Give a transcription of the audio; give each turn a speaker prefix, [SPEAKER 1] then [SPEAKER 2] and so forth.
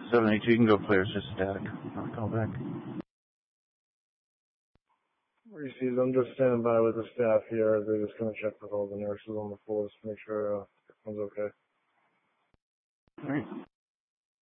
[SPEAKER 1] 782, you can go clear. It's just static. I'll call back.
[SPEAKER 2] Reese's, I'm just standing by with the staff here. They're just going to check with all the nurses on the floors to make sure everyone's okay.
[SPEAKER 1] All right.